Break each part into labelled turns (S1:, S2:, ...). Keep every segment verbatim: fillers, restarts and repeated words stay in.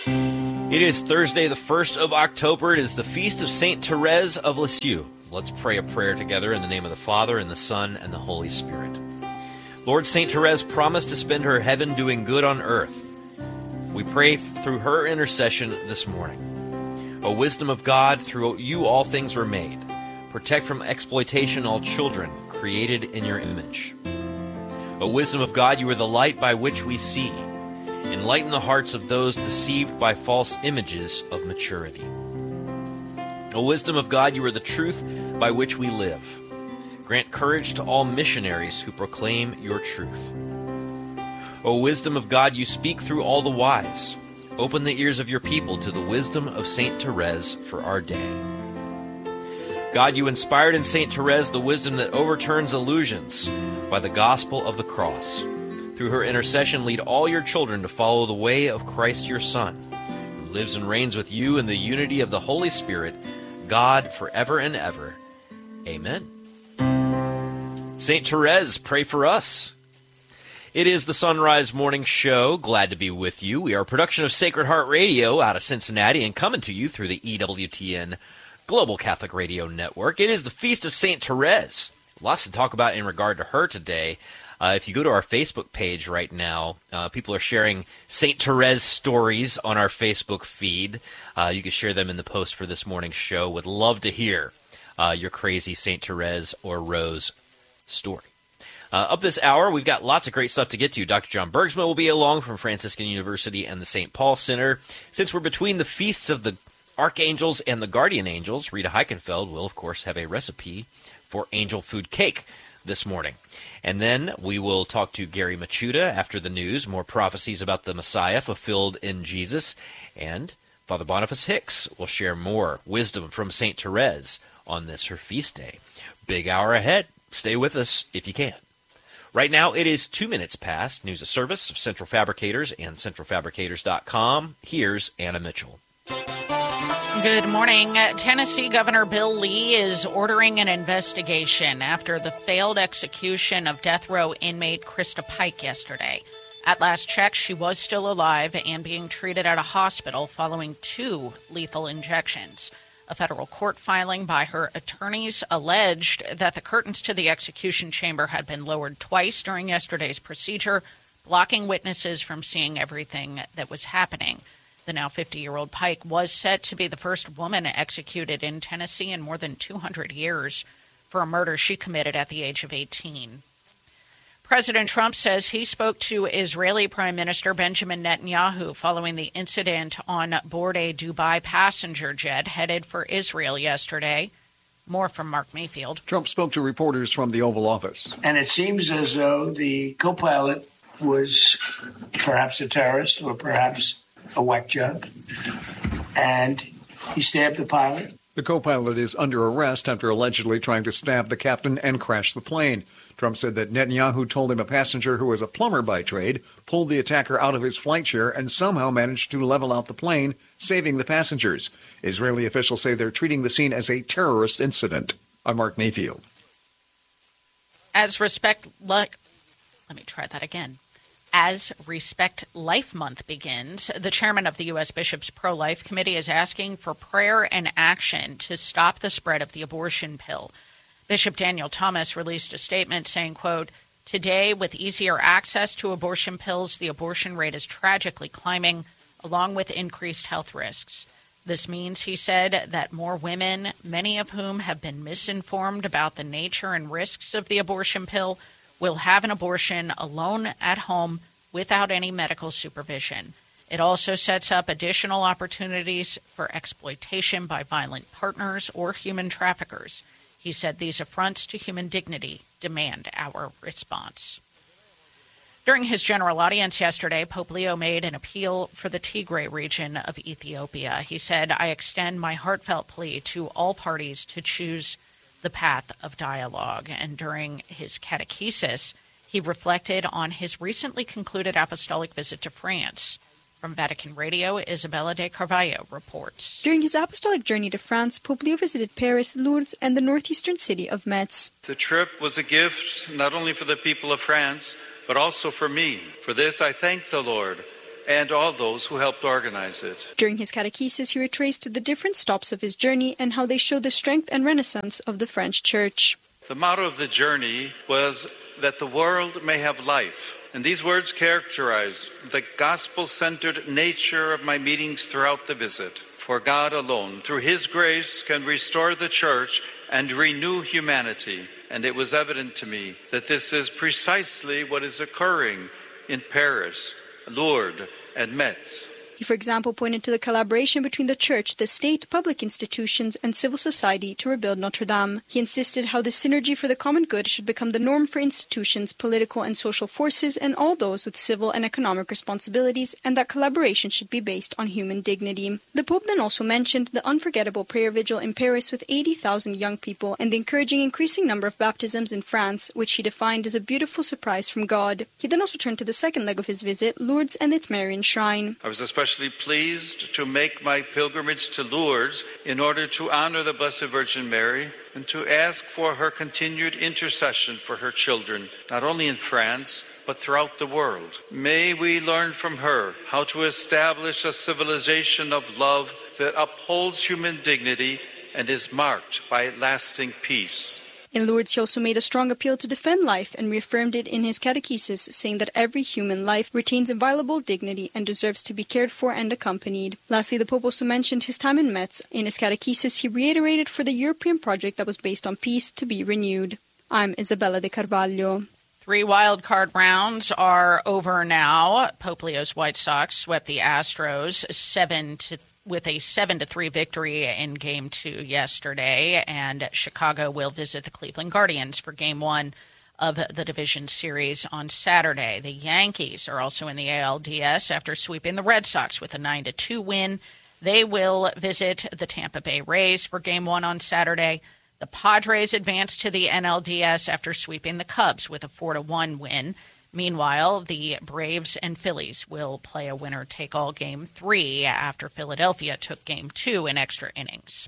S1: It is Thursday, the first of October. It is the feast of Saint Therese of Lisieux. Let's pray a prayer together in the name of the Father, and the Son, and the Holy Spirit. Lord, Saint Therese promised to spend her heaven doing good on earth. We pray through her intercession this morning. O wisdom of God, through you all things were made. Protect from exploitation all children created in your image. O wisdom of God, you are the light by which we see. Enlighten the hearts of those deceived by false images of maturity. O wisdom of God, you are the truth by which we live. Grant courage to all missionaries who proclaim your truth. O wisdom of God, you speak through all the wise. Open the ears of your people to the wisdom of Saint Therese for our day. God, you inspired in Saint Therese the wisdom that overturns illusions by the gospel of the cross. Through her intercession, lead all your children to follow the way of Christ your Son, who lives and reigns with you in the unity of the Holy Spirit, God, forever and ever. Amen. Saint Therese, pray for us. It is the Sunrise Morning Show. Glad to be with you. We are a production of Sacred Heart Radio out of Cincinnati and coming to you through the E W T N Global Catholic Radio Network. It is the Feast of Saint Therese. Lots to talk about in regard to her today. Uh, if you go to our Facebook page right now, uh, people are sharing Saint Therese stories on our Facebook feed. Uh, you can share them in the post for this morning's show. Would love to hear uh, your crazy Saint Therese or Rose story. Uh, up this hour, we've got lots of great stuff to get to. Doctor John Bergsma will be along from Franciscan University and the Saint Paul Center. Since we're between the feasts of the Archangels and the Guardian Angels, Rita Heichenfeld will, of course, have a recipe for angel food cake this morning. And then we will talk to Gary Machuda after the news, more prophecies about the Messiah fulfilled in Jesus. And Father Boniface Hicks will share more wisdom from Saint Therese on this, her feast day. Big hour ahead. Stay with us if you can. Right now, it is two minutes past. News of service of Central Fabricators and central fabricators dot com. Here's Anna Mitchell.
S2: Good morning. Tennessee Governor Bill Lee is ordering an investigation after the failed execution of death row inmate Krista Pike yesterday. At last check, she was still alive and being treated at a hospital following two lethal injections. A federal court filing by her attorneys alleged that the curtains to the execution chamber had been lowered twice during yesterday's procedure, blocking witnesses from seeing everything that was happening. The now fifty-year-old Pike was set to be the first woman executed in Tennessee in more than two hundred years for a murder she committed at the age of eighteen. President Trump says he spoke to Israeli Prime Minister Benjamin Netanyahu following the incident on board a Dubai passenger jet headed for Israel yesterday. More from Mark Mayfield.
S3: Trump spoke to reporters from the Oval Office.
S4: And it seems as though the co-pilot was perhaps a terrorist or perhaps a whack job, and he stabbed the pilot.
S3: The co-pilot is under arrest after allegedly trying to stab the captain and crash the plane. Trump said that Netanyahu told him a passenger who was a plumber by trade pulled the attacker out of his flight chair and somehow managed to level out the plane, saving the passengers. Israeli officials say they're treating the scene as a terrorist incident. I'm Mark Mayfield.
S2: As respect, le- let me try that again. As Respect Life Month begins, the chairman of the U S Bishops' Pro-Life Committee is asking for prayer and action to stop the spread of the abortion pill. Bishop Daniel Thomas released a statement saying, quote, "Today, with easier access to abortion pills, the abortion rate is tragically climbing, along with increased health risks. This means," he said, "that more women, many of whom have been misinformed about the nature and risks of the abortion pill, will have an abortion alone at home without any medical supervision. It also sets up additional opportunities for exploitation by violent partners or human traffickers." He said these affronts to human dignity demand our response. During his general audience yesterday, Pope Leo made an appeal for the Tigray region of Ethiopia. He said, "I extend my heartfelt plea to all parties to choose the path of dialogue." And during his catechesis, he reflected on his recently concluded apostolic visit to France. From Vatican Radio, Isabella de Carvalho reports.
S5: During his apostolic journey to France, Pope Leo visited Paris, Lourdes, and the northeastern city of Metz.
S6: The trip was a gift not only for the people of France, but also for me. For this, I thank the Lord and all those who helped organize it.
S5: During his catechesis, he retraced the different stops of his journey and how they show the strength and renaissance of the French church.
S6: The motto of the journey was that the world may have life. And these words characterize the gospel-centered nature of my meetings throughout the visit. For God alone, through His grace, can restore the church and renew humanity. And it was evident to me that this is precisely what is occurring in Paris, Lourdes, and Metz.
S5: He, for example, pointed to the collaboration between the church, the state, public institutions, and civil society to rebuild Notre Dame. He insisted how the synergy for the common good should become the norm for institutions, political and social forces, and all those with civil and economic responsibilities, and that collaboration should be based on human dignity. The Pope then also mentioned the unforgettable prayer vigil in Paris with eighty thousand young people, and the encouraging increasing number of baptisms in France, which he defined as a beautiful surprise from God. He then also turned to the second leg of his visit, Lourdes and its Marian shrine.
S6: I was especially pleased to make my pilgrimage to Lourdes in order to honor the Blessed Virgin Mary and to ask for her continued intercession for her children, not only in France, but throughout the world. May we learn from her how to establish a civilization of love that upholds human dignity and is marked by lasting peace.
S5: In Lourdes, he also made a strong appeal to defend life and reaffirmed it in his catechesis, saying that every human life retains inviolable dignity and deserves to be cared for and accompanied. Lastly, the Pope also mentioned his time in Metz. In his catechesis, he reiterated for the European project that was based on peace to be renewed. I'm Isabella de Carvalho.
S2: Three wild card rounds are over now. Pope Leo's White Sox swept the Astros seven to with a seven to three victory in Game two yesterday, and Chicago will visit the Cleveland Guardians for Game one of the division series on Saturday. The Yankees are also in the A L D S after sweeping the Red Sox with a nine to two win. They will visit the Tampa Bay Rays for Game one on Saturday. The Padres advanced to the N L D S after sweeping the Cubs with a four to one win. Meanwhile, the Braves and Phillies will play a winner-take-all Game three after Philadelphia took Game two in extra innings.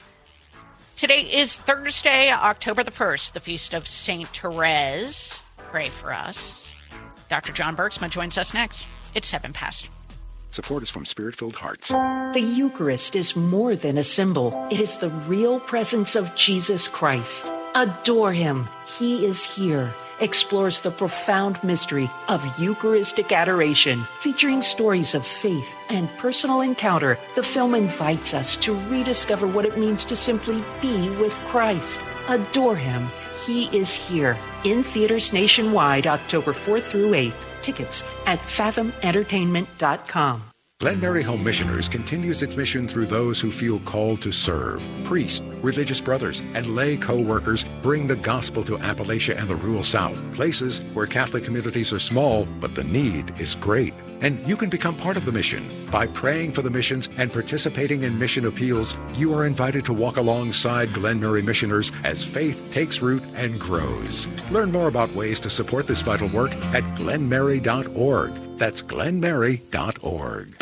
S2: Today is Thursday, October the first, the feast of Saint Therese. Pray for us. Doctor John Bergsma joins us next. It's seven past.
S7: Support is from Spirit-Filled Hearts.
S8: The Eucharist is more than a symbol. It is the real presence of Jesus Christ. Adore Him. He is here. Explores the profound mystery of Eucharistic adoration, featuring stories of faith and personal encounter. The film invites us to rediscover what it means to simply be with Christ. Adore Him. He is here. In theaters nationwide, October fourth through eighth. Tickets at fathom entertainment dot com.
S7: Glen Mary Home Missioners continues its mission through those who feel called to serve. Priests, religious brothers, and lay co-workers bring the gospel to Appalachia and the rural South, places where Catholic communities are small, but the need is great. And you can become part of the mission. By praying for the missions and participating in mission appeals, you are invited to walk alongside Glen Mary Missioners as faith takes root and grows. Learn more about ways to support this vital work at glen mary dot org. That's glen mary dot org.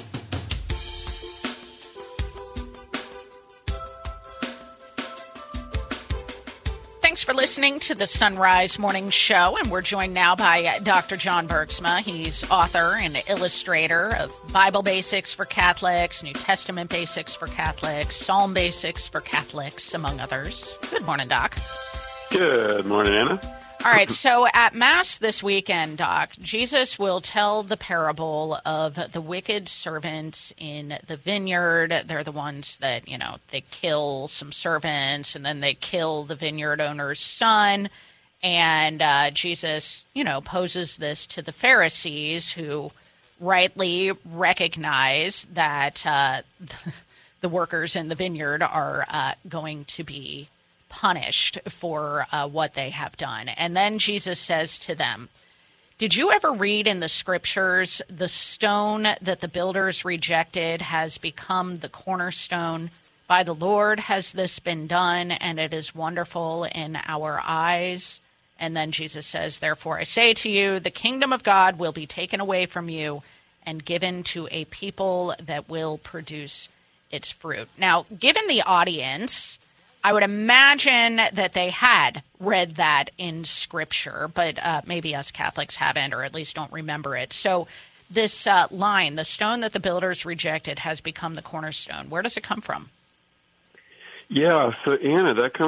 S2: Thanks for listening to the Sunrise Morning Show, and we're joined now by Doctor John Bergsma. He's author and illustrator of Bible Basics for Catholics, New Testament Basics for Catholics, Psalm Basics for Catholics, among others. Good morning, Doc.
S9: Good morning, Anna.
S2: All right, so at Mass this weekend, Doc, Jesus will tell the parable of the wicked servants in the vineyard. They're the ones that, you know, they kill some servants and then they kill the vineyard owner's son. And uh, Jesus, you know, poses this to the Pharisees, who rightly recognize that uh, the workers in the vineyard are uh, going to be punished for uh, what they have done. And then Jesus says to them, did you ever read in the scriptures, the stone that the builders rejected has become the cornerstone? By the Lord has this been done, and it is wonderful in our eyes. And then Jesus says, therefore I say to you, the kingdom of God will be taken away from you and given to a people that will produce its fruit. Now, given the audience, I would imagine that they had read that in Scripture, but uh, maybe us Catholics haven't, or at least don't remember it. So this uh, line, the stone that the builders rejected has become the cornerstone. Where does it come from?
S9: Yeah, so Anna, that comes